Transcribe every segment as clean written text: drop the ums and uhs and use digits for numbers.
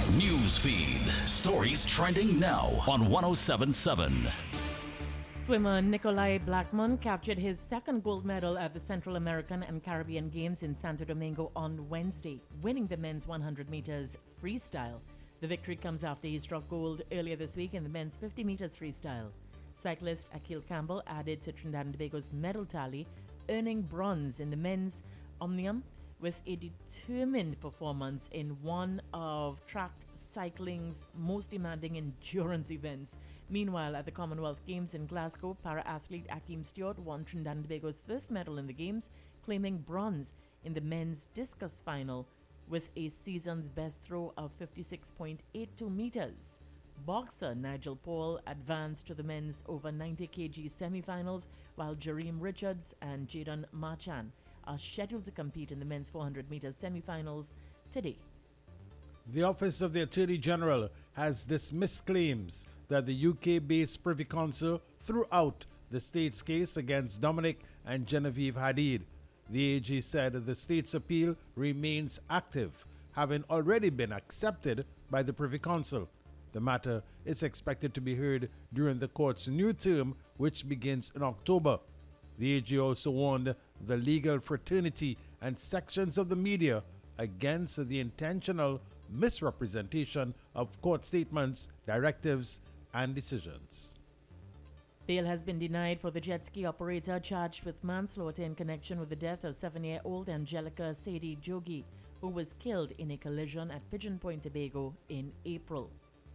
News feed. Stories trending now on 1077. Swimmer Nikolai Blackman captured his second gold medal at the Central American and Caribbean Games in Santo Domingo on Wednesday, winning the men's 100 meters freestyle. The victory comes after he struck gold earlier this week in the men's 50 meters freestyle. Cyclist Akil Campbell added to Trinidad and Tobago's medal tally, earning bronze in the men's omnium with a determined performance in one of track cycling's most demanding endurance events. Meanwhile, at the Commonwealth Games in Glasgow, para-athlete Akeem Stewart won Trinidad and Tobago's first medal in the Games, claiming bronze in the men's discus final with a season's best throw of 56.82 meters. Boxer Nigel Paul advanced to the men's over 90 kg semi-finals, while Jareem Richards and Jadon Marchand are scheduled to compete in the men's 400 meters semi-finals today. The Office of the Attorney General has dismissed claims that the UK-based Privy Council threw out the state's case against Dominic and Genevieve Hadid. The AG said the state's appeal remains active, having already been accepted by the Privy Council. The matter is expected to be heard during the court's new term, which begins in October. The AG also warned the legal fraternity and sections of the media against the intentional misrepresentation of court statements, directives, and decisions. Bail has been denied for the jet ski operator charged with manslaughter in connection with the death of 7-year-old Angelica Sadie Jogi, who was killed in a collision at Pigeon Point, Tobago in April.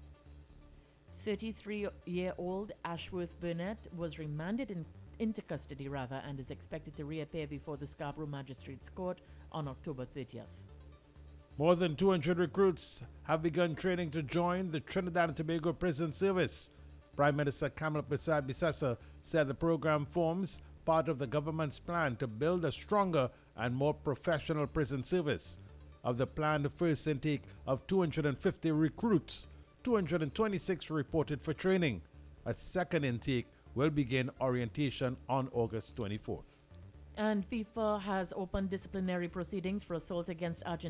33-year-old Ashworth Burnett was remanded into custody and is expected to reappear before the Scarborough Magistrates Court on October 30th. More than 200 recruits have begun training to join the Trinidad and Tobago Prison Service. Prime Minister Kamala Persad-Bissessar said the program forms part of the government's plan to build a stronger and more professional prison service. Of the planned first intake of 250 recruits, 226 reported for training. A second intake will begin orientation on August 24th. And FIFA has opened disciplinary proceedings for assault against Argentina